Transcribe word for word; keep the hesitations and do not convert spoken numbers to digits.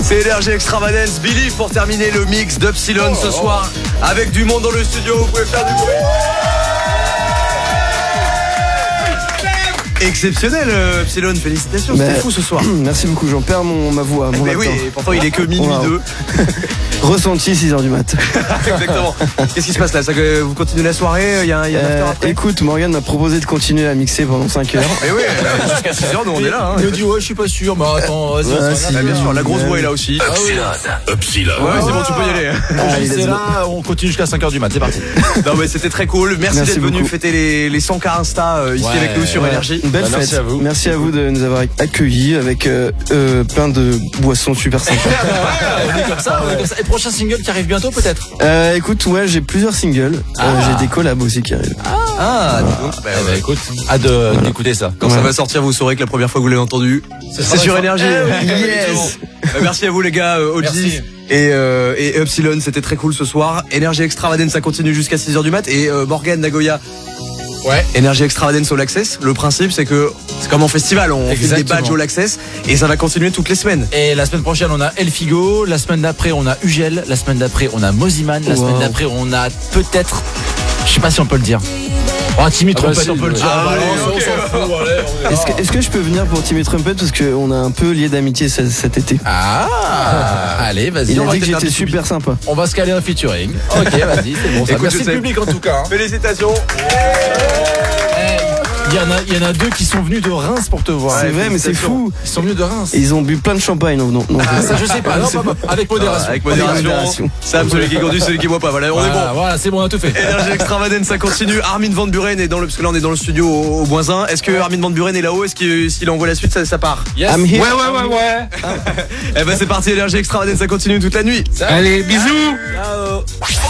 C'est Energy Extravagance, Billy pour terminer le mix d'Upsilon ce soir. Avec du monde dans le studio, vous pouvez faire du bruit. Exceptionnel, euh, Epsilon, félicitations, c'était fou ce soir. Merci beaucoup, j'en perds mon, ma voix. Mon Mais oui, et pourtant il est que minuit wow. deux. Ressenti six heures du mat. Exactement. Qu'est-ce qui se passe là? Ça, que vous continuez la soirée? Il y a, il y a euh, un après écoute, Morgane m'a proposé de continuer à mixer pendant cinq heures. Mais oui, jusqu'à six heures, nous on est là. Hein, il me dit, ouais, je suis pas sûr, mais attends, vas-y. Ouais, si, ah, bien sûr, la grosse voix est là aussi. Upsilon. Upsilon. Ouais, c'est bon, tu peux y aller. Ah, c'est là, on continue jusqu'à cinq heures du mat, c'est parti. Non, mais c'était très cool. Merci, Merci d'être venu beaucoup. fêter les, les cent K Insta euh, ici Ouais, avec nous sur ouais. Énergie. Une belle bah, fête. merci à vous. Merci à vous de nous avoir accueillis avec euh, euh, plein de boissons super sympas. on est comme ça, on est comme ça. Et prochain single qui arrive bientôt peut-être? euh, écoute, ouais, j'ai plusieurs singles. Ah. Euh, j'ai des collabs aussi qui arrivent. Ah, dis donc. Bah, Eh ben, ouais. écoute, hâte de- d'écouter ça. Quand ça Ouais. va sortir, vous saurez que la première fois que vous l'avez entendu, c'est sur Énergie. Yes. Bah, merci à vous les gars, euh, O Gs Merci. et, euh, et Upsilon, c'était très cool ce soir. Énergie Extravagance, ça continue jusqu'à six heures du mat. Et euh, Morgan, Nagoya, Ouais. Énergie Extravagance All Access. Le principe, c'est que c'est comme en festival, on fait des Exactement. badges All Access et ça va continuer toutes les semaines. Et la semaine prochaine, on a El Figo. La semaine d'après, on a Ugel. La semaine d'après, on a Moziman. La Wow. semaine d'après, on a peut-être. Je sais pas si on peut le dire. Oh, Timmy Ah bah Trompette, si, on peut le dire. ah Ah, ouais, balance, ok. on s'en fout, allez, on est là. Est-ce que, est-ce que je peux venir pour Timmy Trumpet parce qu'on a un peu lié d'amitié cet, cet été. Ah, allez, vas-y. Il on a va dit que peut-être j'étais faire du super sympa. On va se caler un featuring. Ok, vas-y, c'est bon. Ça. Écoute, Merci je sais. le public en tout cas. hein. Félicitations. Il y en a, il y en a deux qui sont venus de Reims pour te voir. C'est vrai, mais c'est fou. Ils sont venus de Reims. Et ils ont bu plein de champagne en venant. Non, Ah, ça je sais pas. Non, pas- pas- avec modération. Avec modération. modération. Sam, celui qui conduit, celui qui boit pas. Voilà, on est Voilà, bon. voilà, c'est bon, on a tout fait. Énergie Extravagance, ça continue. Armin Van Buren est dans le, parce que là on est dans le studio au, au moins un. Est-ce que Armin Van Buren est là-haut? Est-ce qu'il s'il envoie la suite, ça, ça part? Yes. I'm here. Ouais, ouais, ouais, ouais. Eh ben c'est parti, Énergie Extravagance, ça continue toute la nuit. Allez, bisous. Ciao.